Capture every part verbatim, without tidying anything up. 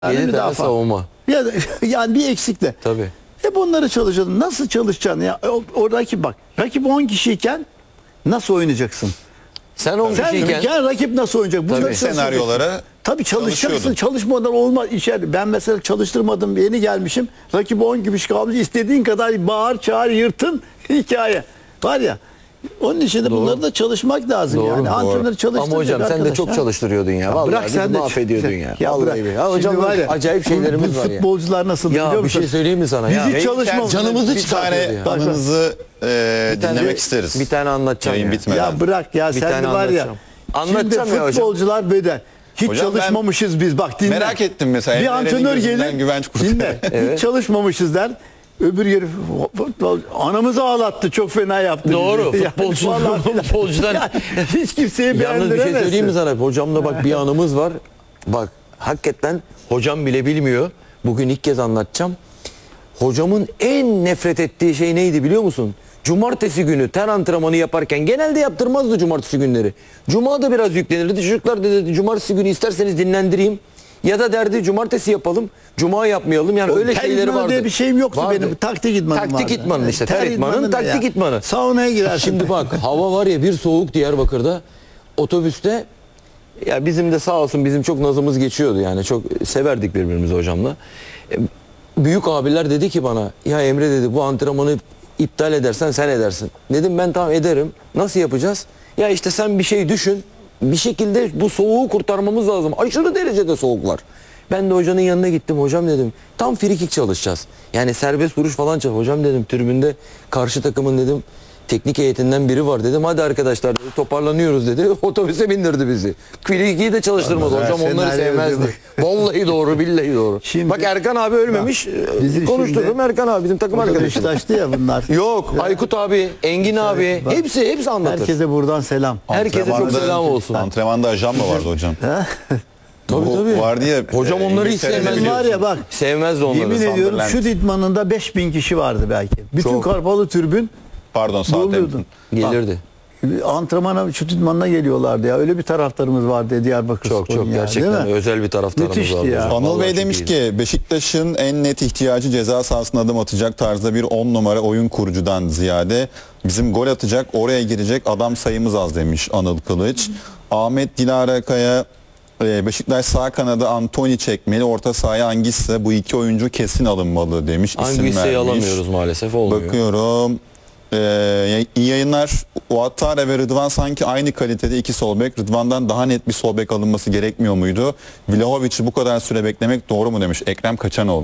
Yani yedi bir tane daha fazla. savunma. Ya da- yani bir eksik de. Tabii. Hep onları çalışıyordun. Nasıl çalışacaksın ya? O, o rakip bak. Rakip on kişiyken nasıl oynayacaksın? Sen on Sen kişiyken iken rakip nasıl oynayacak? Bunları Tabii. çalışacaksın. Senaryolara Tabii çalışacaksın. çalışıyordun. Çalışmadan olmaz. İçeride. Ben mesela çalıştırmadım. Yeni gelmişim. Rakip on kişi kalmış. İstediğin kadar bağır, çağır, yırtın. Hikaye. Var ya. Onun için de Doğru. bunları da çalışmak lazım Doğru, yani. doğru. Antrenörü çalıştıracak Ama hocam sen de arkadaş, çok ha? çalıştırıyordun ya. Vallahi Bırak bizi sen de. mahvediyordun ya. Ya Vallahi bırak. billahi. Ya Şimdi hocam var ya, acayip bu- şeylerimiz bu var ya. futbolcular nasıl Ya biliyor bir şey musun? söyleyeyim mi sana? Biz Ya, hiç çalışmamız. canımızı bir tane çıkartıyordu ya. anınızı e, Bir tane- dinlemek isteriz. Bir tane anlatacağım Yayın ya. bitmeden. Ya bırak ya Bir sen tane de var ya. anlatacağım. Anlatacağım Şimdi ya hocam. futbolcular beden. Hiç Hocam ben çalışmamışız biz bak dinle. merak ettim mesela. Bir Emre'nin antrenör gözünden gelir Güvenç Kurtar. dinle. Evet. Hiç çalışmamışız der. Öbür yeri futbol anamızı ağlattı çok fena yaptı. Doğru. bizi. Futbolcu- vallahi billahi. futbolcudan- Yani hiç kimseyi Yalnız bir şey beğendiremezsin. söyleyeyim mi sana? Hocamla bak bir anımız var. Bak hakikaten hocam bile bilmiyor. Bugün ilk kez anlatacağım. Hocamın en nefret ettiği şey neydi biliyor musun? Cumartesi günü ter antrenmanı yaparken genelde yaptırmazdı cumartesi günleri. Cuma da biraz yüklenirdi. Çocuklar dedi cumartesi günü isterseniz dinlendireyim. Ya da derdi cumartesi yapalım, cuma yapmayalım. Yani O öyle ter şeyleri idmanı vardı. diye bir şeyim yoktu Vardı. benim. Taktik idmanım Taktik vardı. idmanı işte. Ter, idmanın idmanı ne taktik ya? idmanı. Saunaya girersin. Şimdi bak hava var ya bir soğuk Diyarbakır'da otobüste ya bizim de sağ olsun bizim çok nazımız geçiyordu yani çok severdik birbirimizi hocamla. E, Büyük abiler dedi ki bana ya Emre dedi bu antrenmanı iptal edersen sen edersin. Dedim ben tamam ederim. Nasıl yapacağız? Ya işte sen bir şey düşün. Bir şekilde bu soğuğu kurtarmamız lazım. Aşırı derecede soğuk var. Ben de hocanın yanına gittim. Hocam dedim tam frikik çalışacağız. Yani serbest vuruş falan çalış. Hocam dedim tribünde karşı takımın dedim teknik heyetinden biri var dedim. Hadi arkadaşlar dedi, toparlanıyoruz dedi. Otobüse bindirdi bizi. Frikiyi de çalıştırmadı. Güzel, Hocam onları senaryo sevmezdi. Vallahi doğru billahi doğru. Şimdi- Bak Erkan abi ölmemiş. bizim Konuşturdum şimdi- Erkan abi bizim takım Burada arkadaşım. Beşiktaş'tı ya bunlar. Yok Aykut abi, Engin abi bak. hepsi hepsi anlatır. Herkese buradan selam. Herkese çok Antrenmanda- selam olsun. Antrenmanda ajan mı vardı hocam? Tabii Bu tabii. Vardı ya. Hocam e, onları hiç İngiltere'de sevmez. biliyorsun. Var ya bak. Sevmezdi onları. Yemin ediyorum Sunderland. şut idmanında beş bin kişi vardı belki. Bütün Çok. Karpalı tribün Pardon doluyordu. Southampton. Gelirdi. Antrenmana şut idmanına geliyorlardı ya. Öyle bir taraftarımız vardı Diyarbakır Çok Spor'un çok ya, gerçekten değil mi? özel bir taraftarımız Müthişti vardı. ya. hocam. Anıl Vallahi Bey çok demiş iyiydi. ki Beşiktaş'ın en net ihtiyacı ceza sahasına adım atacak tarzda bir on numara oyun kurucudan ziyade bizim gol atacak, oraya girecek adam sayımız az demiş Anıl Kılıç. Ahmet Dilara Kaya e, Beşiktaş sağ kanadı Antony çekmeli, orta sahaya Angissa, bu iki oyuncu kesin alınmalı demiş. İsim Angissa'yı vermiş. alamıyoruz maalesef olmuyor. Bakıyorum. Ee, iyi yayınlar. Ouattara ve Rıdvan sanki aynı kalitede iki sol bek. Rıdvan'dan daha net bir sol bek alınması gerekmiyor muydu? Vlahovic'i bu kadar süre beklemek doğru mu demiş Ekrem Kaçanoğlu.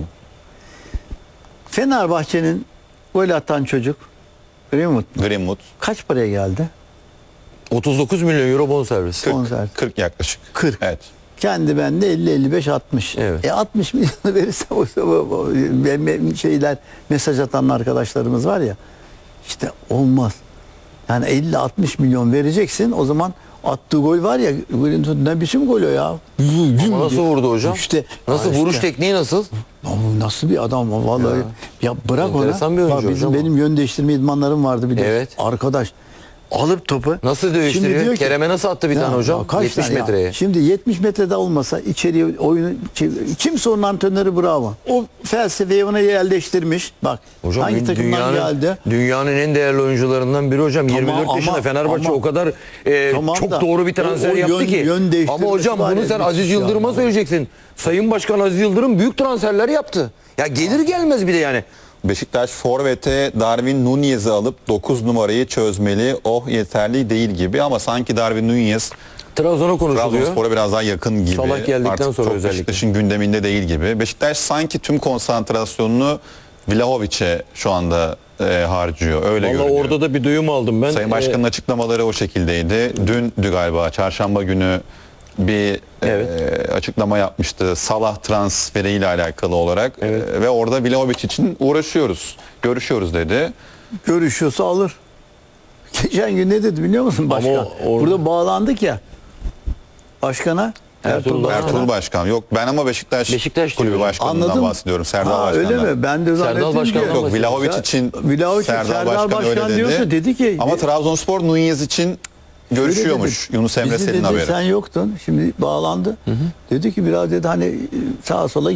Fenerbahçe'nin gol atan çocuk Greenwood Greenwood kaç paraya geldi? otuz dokuz milyon euro bonservis. kırk, Bonservis. kırk yaklaşık. kırk. Evet. Kendi bende elli elli beş altmış. Evet. E altmış milyonu verirse o, o, o, o- şeyler mesaj atan arkadaşlarımız var ya. İşte olmaz. Yani elli altmış milyon vereceksin. O zaman attığı gol var ya, ne biçim gol o ya? Ama nasıl vurdu hocam? İşte Nasıl ha vuruş işte. tekniği nasıl? Ama nasıl bir adam o vallahi. Ya, bırak Enteresan ona. bir oyuncu Bak bizim hocam o. benim yön değiştirme idmanlarım vardı bir de. Evet. Arkadaş alıp topu. Nasıl Şimdi dövüştürüyor? diyor ki- Kerem'e nasıl attı bir Ya, tane hocam? ya kaç yetmiş tane ya? metreye. Şimdi yetmiş metrede olmasa içeriye oyunu kimse onun antrenörü bravo. O felsefeyi ona yerleştirmiş. Bak Hocam hangi takımdan dünyanın, geldi? dünyanın en değerli oyuncularından biri hocam. Tamam, yirmi dört ama- yaşında Fenerbahçe ama- o kadar e, Tamam çok da doğru bir transfer o- o yaptı yön- ki. yön Ama değiştirmesi hocam var bunu ya, sen müthiş Aziz ya. Yıldırım'a söyleyeceksin. Sayın Başkan Aziz Yıldırım büyük transferler yaptı. Ya gelir gelmez bir de yani. Beşiktaş forvete Darwin Nunez'i alıp dokuz numarayı çözmeli. Oh yeterli değil gibi ama sanki Darwin Nunez Trabzon'a konuşuluyor. Trabzonspor'a biraz daha yakın gibi. Salak geldikten Artık sonra çok özellikle. Beşiktaş'ın gündeminde değil gibi. Beşiktaş sanki tüm konsantrasyonunu Vlahovic'e şu anda e, harcıyor. Öyle Vallahi görünüyor. orada da bir duyum aldım ben. Sayın Başkan'ın Ee, açıklamaları o şekildeydi. Dündü galiba çarşamba günü bir Evet. e, açıklama yapmıştı. Salah transferiyle alakalı olarak. Evet. E, ve orada Vlahovic için uğraşıyoruz. Görüşüyoruz dedi. Görüşüyorsa alır. Geçen gün ne dedi biliyor musun başkan? Ama o- Burada bağlandık ya. Başkana. Ertuğrul Başkan. Ertuğrul Başkan. Yok ben ama Beşiktaş, Beşiktaş kulübü diyorum. başkanından Anladım. bahsediyorum. Serdar Ha, Başkan'dan. öyle mi? Ben de Serdar zannettim Başkan'dan ki. Yok bahsediyorum. Vlahovic Ser- için Vlahovic, Serdar, Serdar Başkan, Başkan öyle dedi. diyorsa dedi ki- Ama Trabzonspor Nunez için görüşüyormuş. Şöyle dedi, Yunus Emre bizi Selin dedi, haberi. sen yoktun. Şimdi bağlandı. Dedi ki biraz dedi hani sağa sola